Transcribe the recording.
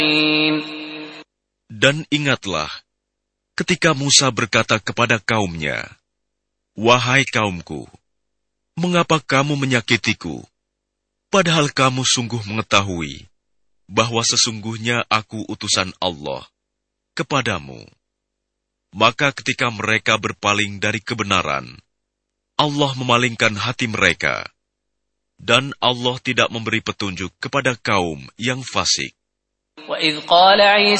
Dan ingatlah, ketika Musa berkata kepada kaumnya, "Wahai kaumku, mengapa kamu menyakitiku, padahal kamu sungguh mengetahui bahwa sesungguhnya aku utusan Allah kepadamu?" Maka ketika mereka berpaling dari kebenaran, Allah memalingkan hati mereka, dan Allah tidak memberi petunjuk kepada kaum yang fasik. وَإِذْ قَالَ عِيسَى